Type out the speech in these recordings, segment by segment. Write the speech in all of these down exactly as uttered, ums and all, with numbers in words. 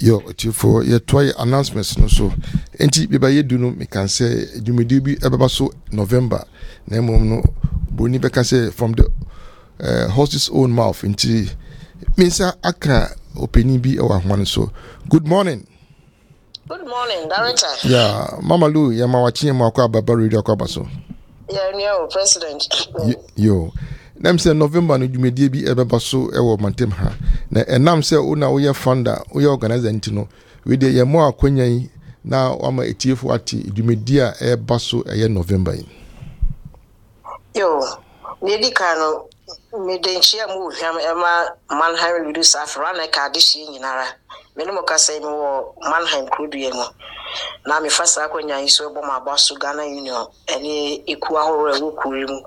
Yo, for your toy announcements no so. Enti beba ye do no me can say dwumedi bi ebeba so November. Na mom no boni be can say from the uh, horse's own mouth. Enti mensa aka opini bi e wa hwan so. Good morning. Good morning, Director. Yeah, Mama Lou, ya ma wachi ma kwa baba radio kwa baso. Yeah, new president. Yo. Nam say November no dwumedi bi ebeba so e wo mantem ha. Na enam say una wo ye founder, wo ye organizer ntino. We dey ye mo akwanyan na o ma etiefo ati dwumedi a eba so e November yi. Yo, ne di kano me den chia mu hwam e ma Manheim reduce afra ka de hye nyinara. Me no ka say me wo Manheim krodue no. Na me fasa akwanyan yi so e bom abaso Ghana Union ene eku ahoro e wo kurimu.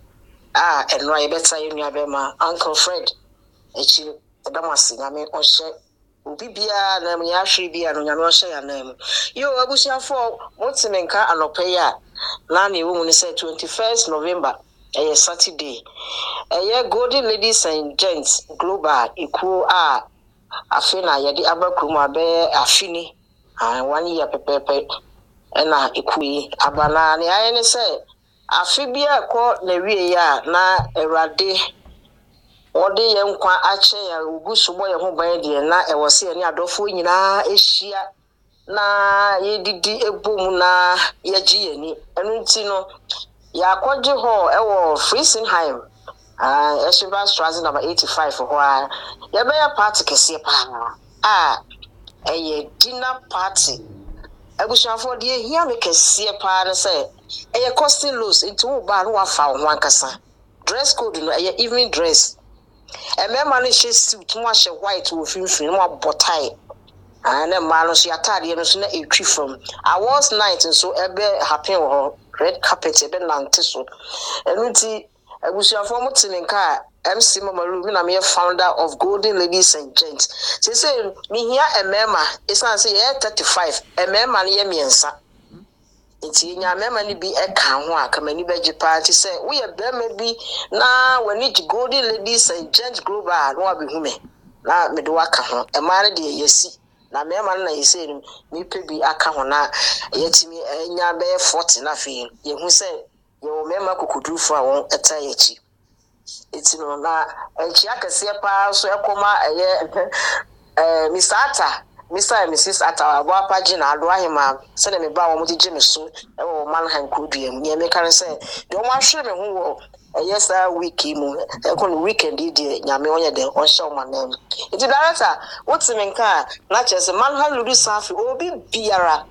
Ah, and no, I better you have my Uncle Fred. It's you, the Damasi, I mean, or share. Ubibia, name, Yashi, be and no share name. You, I wish you for what's in car and opaya. Nani woman said twenty-first November, a Saturday. A year, Golden Ladies and Gents, Global, equal ah, Afina, Yadi Abakuma Bear, Afini, and one year pepe, and I equi, Abanani, I say. Afibia ko na wie ya na Erade ode ye nkwa ache ya ugusubo ye ho ban de na e wose ye ni adofo nyina ehia na ye didi ebom na ye gi yani enu nti no ya kwaje ho e wo Friesenheim ah Eshiba Straße number eighty-five ho a ye be ya party kese pa ah eye dinner party abushafo de hia me kese pa na say eye costing loss into ba no afa ho ankasa dress code no eye evening dress e me ma no she suit mo ahye white wo finfin mo abotai and ma no she atade no so na etwi from awards night so ebe happen ho red carpet ebe nante so enuti abusuafo mo tininka M C Mama Lou na me founder of Golden Ladies and Gents say say me hia emema isan say ye thirty-five emema no ye miensa enti nya mema ni bi e kan ho aka mani beji party say we e bema bi na wani Golden Ladies and Gents Global no abi hume na me do aka ho e ma de yesi na mema na yesi ni pe bi aka ho na yetimi nya be forty na fe ye hu say ye o mema kokudufo a won eta yechi enti no na enchi akase pa so ekoma eye eh Mister Ata Mister and Missus Ata abo pagina ado ahema se na me ba wo moti gye me so e wo Manheim krodua ye me kan say de wo ahwe me ho wo yes a week mu e kon weekend di nyame onye de on show manam enti director what's me nka na chese Manheim Ludu Safi obi biara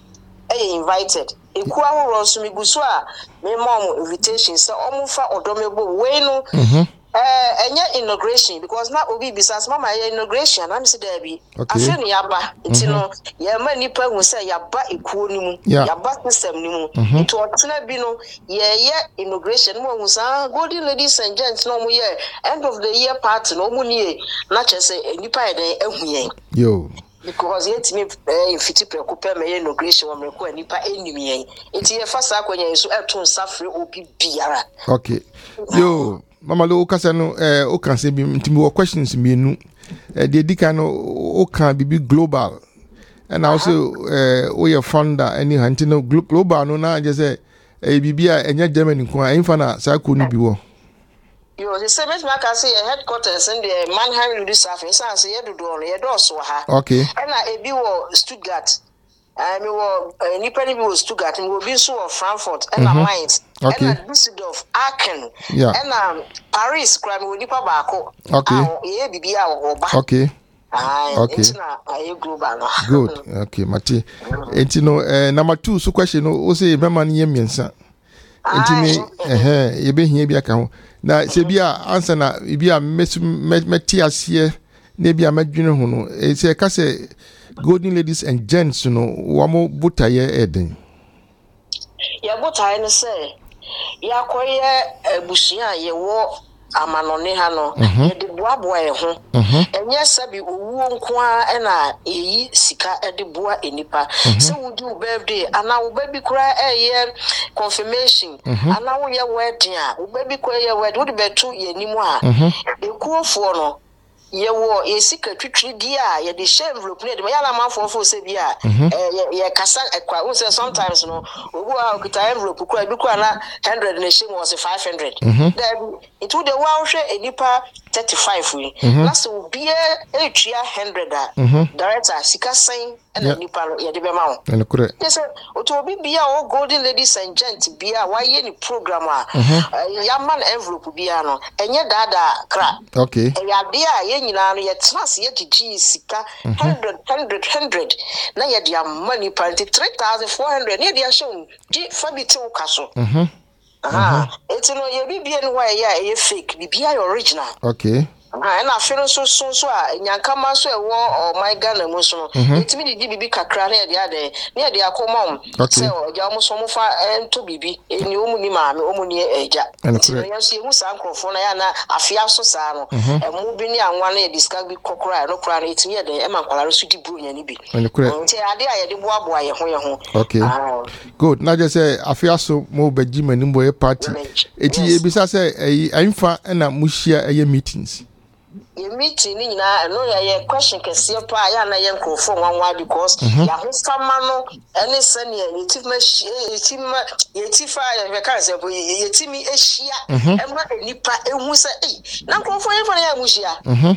e invited eku ahoro so miguso a me mom invitation say omufa odomebo we no mhm eh enya inauguration because na obi bisas mama ya inauguration am say there be afi ni yaba enti no ye ma nipa hu say yaba ekuo ni mu yaba system ni mu enti otena bi no ye ye inauguration mo hu sa Golden Ladies and Gents no mu ye end of the year party no mu ni na chese nipa ye den ehu yen yo because yet me eh fiti preocupa me inauguration wo me ko nipa enim yen enti ye fasa akwanya so eton safre obi biara okay yo Mama Lou kasa no eh o kan se bi ntimi wo questions mienu eh de dika no o kan bibi global and also eh o ye founder any hanti no global no na je say eh bibia enya Germany ko a infa na sa ko ni bi wo yo the same as maka say headquarters in the Manheim Ludu Safi say say ye dodo no ye do so ha okay and ebi wo Stuttgart I mean, well, nipa ni bi wo Stuttgart, we will be so of Frankfurt, and a Mainz, and a Düsseldorf, Aachen, and um Paris, crime with nipa bako. Okay. Yeah, bibi a okay. Ah, okay. It's global. Good. Okay, Mati. And you know, number two, so question, o say mema ni yemiensa. And you eh, you be here be aka. Na se bia answer na bia meti asie, na bia madwene ho no. E se ka se Golden Ladies and Gents no wamo butaye eden ya butaye ne se ya koye ebusia ye wo amanone ha no ye de boaboa ye ho enye sabi owuo nko a na eyi sika e de boa enipa se wudi u birthday ana u baby kura eye confirmation ana wo ye wedding a u baby kura ye wedding wo de betu ye nimu a ekuofo no ye wo ye sika twitwi dia ye de share envelope ne de ya na manfo fo se bia eh ye kasa ekwa we say sometimes no ogu a okita envelope kwa bi kwa na one hundred na share was five hundred then it would the one hwe enipa thirty-five we last will be a three hundred director sika sign and enipa ye de be ma wo and correct yes oto bi bia o golden ladies and gents bia why ye ni program a ya man envelope bia no enye dada kra okay ya dia ye nyina no ye trans ye gigi sika one hundred one hundred one hundred na ye dia money party three thousand four hundred ne dia show di fabiti ukaso mhm aha etino ye bibia no why ya ye fake bibia your original okay ah na afero so so so a nyankama so e wo o my Ghana mu so etimi di bibi kakra na ye dia de na ye dia akoma se o ja mo so mo fa ento bibi eni omu ni maame omu ni eja etimi ye so ye hu san krofo na ya na afia so sa no e mu bi ni anwa na ye discuss bi kokora no kora na etimi ye de e mankwala so di bro nya ni bi nti ade a ye de boa boa ye ho ye ho okay good na just say afia so mo baji manim boy party eti ye bisa say eh amfa na muhia eh meetings your meeting ni na no ya question kese pa ya na ye nkrofo nwanwa because ya ho fama no ene sane ye tima ye tima ye tifa ye ka se ye timi ehia e ma enipa ehu se eh na nkrofo ye fa na ya muhia mhm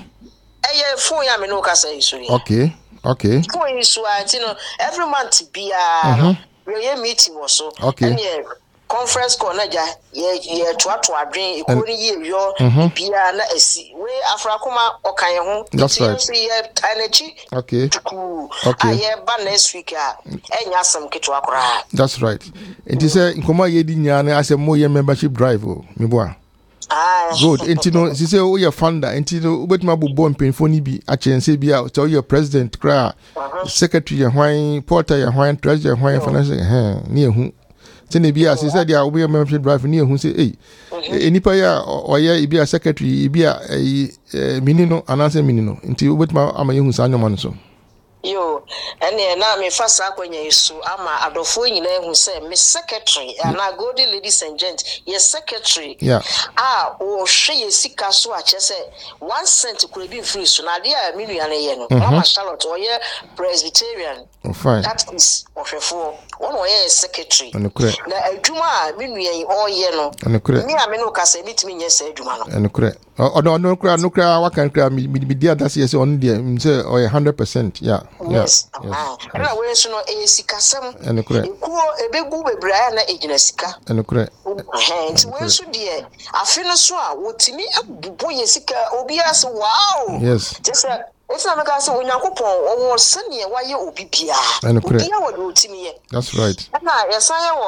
eh phone ya me no ka say so okay okay phone so anti no every month bia we meeting was so okay conference call na ja ye ye to ato adwen ekoni ye yo bia na asi we afrakoma okan ho ti ye anachi okay okay aye ba next week a enya sam keto akora that's right it is a nkoma ye di nya na asem mo ye membership drive o me boa ah good enti no si say o ye founder enti no obetima bobo mpenfo ni bi a chense bi a so ye president kra secretary ye hwan porter ye hwan treasurer hwan financial eh ni ehu tene bia se said ya we membership drive ni ehun say eh enipa ya oye ibia secretary ibia minino ananse minino nti obetima ama yehun sa anyoma no so yo ene na me fasa akwanya isu ama adofo nyina ehun say me secretary na golden ladies and gents ye secretary yeah ah o hwe ye sika so a chese one cent kura bi free so na dia minu ya na ye no mama Charlotte oye Presbyterian oh fine that is ofefo one oye secretary na adwuma minu ye oye no mi ame no ka say bitimi nye say adwuma no ene kure odo no kura no kura wakan kura mi dia that say on dia say oye one hundred percent yeah yes ah na we so no e sika sam ene kure ekuo ebegu bebra na ejina sika ene kure eh nti we so de afi no so a wotimi abubo ye sika obi as wow yes just it's not because when Yakupon or Sunny, why you be Pia. And that's right. And I, yes,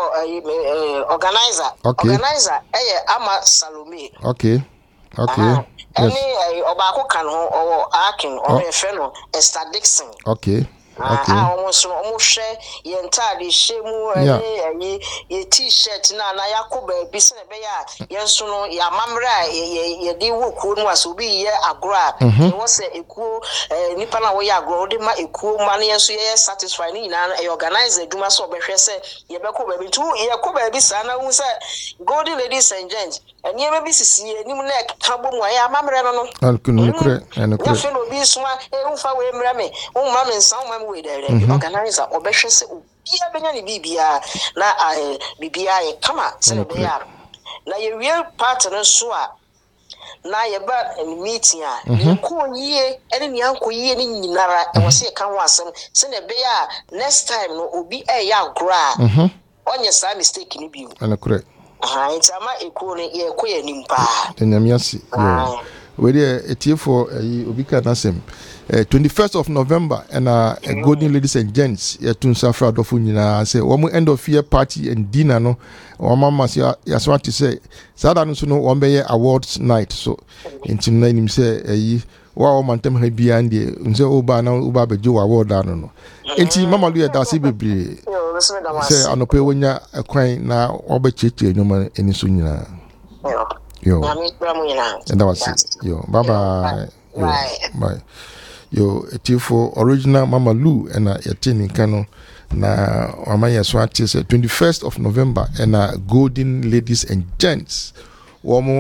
I organizer, okay. Organizer, eh, Ama Salome. Okay, okay. Any Obako can or Akin or a fellow, Esther Dixon. Okay. Okay. Ah, almost almost share ye entirely shemu ye ye t-shirt na na yakoba bi se be ya yenso no ya mamra ye ye di woku no aso bi ye agora ye wo se ekuo nipa na wo ye agora de ma ekuo ma na yenso ye satisfy ni na e organize adwuma so obehwe se ye be ko ba bi tu ye ko ba bi sa na hu se golden ladies and gents eni e bi sisi enim na ka bo mu ya mamra no no alkunu kure ene kure ya fe no bi so e hu fa we mra me hu ma me nsan ma we there organizer obehwe se bia benya ni bibia na bibia ye kama se be ya na ye real part no so a na ye ba meeting a ye ko yie ene ni anko yie ni nyinara e wo se kan ho asem se na be ya next time no obi e ya agora mhm onye sa mistake ni bi ene kure aha itama eko ne ye ko ye nimpa tenyamiasi yo we dey etiefo obi ka na sem Uh, twenty-first of November and uh, uh, golden ladies and gents ya tun safra dofu nyina say wo end of year party and dinner no wo mama say ya so to say sada no so no wo be awards night so intim na nim say ayi wa wo mantem ha bia ndie nse oba na oba bejo award no no enti mama lu ya da se bebre say anope wonya akwan na wo be cheche nyoma eni so nyina yo mami bramu nyina and that was it yo bye bye bye bye yo etifo original Mama Lou and a yetini kano na wama yeso ati twenty-first of November and a golden ladies and gents womo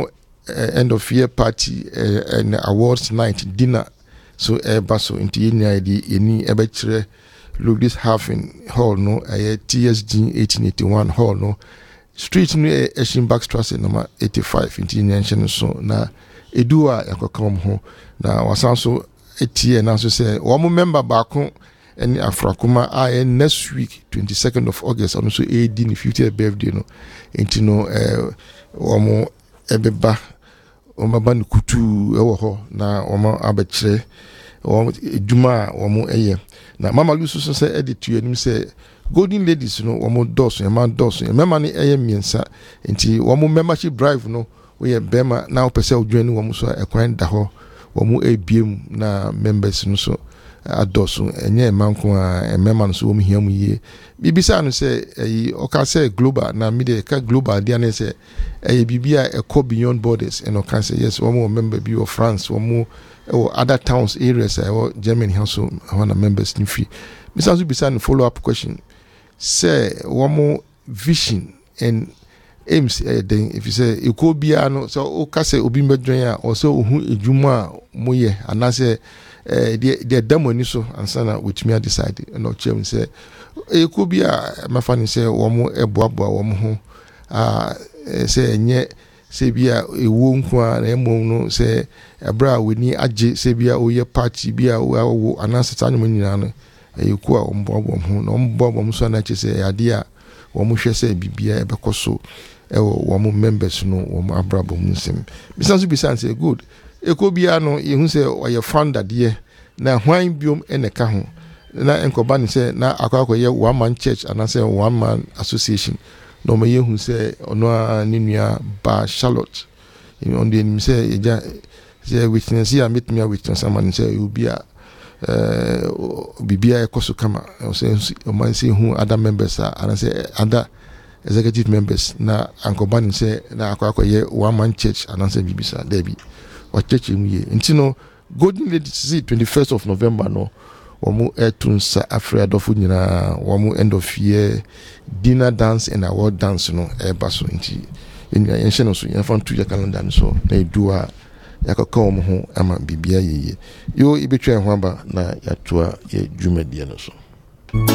uh, end of year party uh, and awards night dinner so eba so into yenya di eni ebe kire Ludwig Hafen Hall no uh, T S G eighteen eighty-one hall no street no uh, Eschenbachstrasse number eighty-five into yenya so na edua yakokom ho na wasan so etie na so say one member baako any Afrakuma I next week twenty-second of August also A D in fiftieth birthday no enti no eh omo ebeba omo ba kutu ewo ho na omo abekire omo eduma omo eye na mama lusu so say edit you anim say golden ladies no omo dos e man dos e mema ni eye miensa enti omo membership drive no we bema na opese odwani omo so ekwan da ho omo ebiem na members no so adoso enye manko a emema no so omo hiam yie bibisa no say eh oka say global na media ka global dia na say eh bibia e go beyond borders and oka say yes omo member bi of France omo or other towns areas or Germany also one members ni free bisa so bisa no follow up question say omo vision and aims eh then if you say e go bia no so oka say obi medwen a or so ohu ejuma moye anase eh the the demo ni so ansana with me decide no chem say e ko bia mafani say omo eboaboa omo ho ah say enye say bia ewo nko a na emo no say ebra we ni age say bia oye party bia wo anase tanyo nyina no e ko a omboabo ho no omboabo so na che say ade a omo hwe say bibia ebekoso ewo omo members no omo abrabo munsem bisanso bisan say good ekobia no yehu se oye founder de na hwan biom eneka ho na enkoba ni se na akwa ye one man church and say one man association no me yehu se ono ninua ba Charlotte on the ni se eja se witness ya meet me witness man se ubia eh bibia ekoso kama se o man se hu other members and say other executive members na ankoba ni se na akwa ye one man church and say bibisa debi wa church mu ye ntino golden lady see twenty-first of November no womu etunsa afra dofu nyina womu end of year dinner dance and award dance no eba so nti enya yenhye no so yefan to your calendar no so na edua yakaka womu ho ama bibia yeye yo ibetwa ho aba na yatoa ye dwumadie no so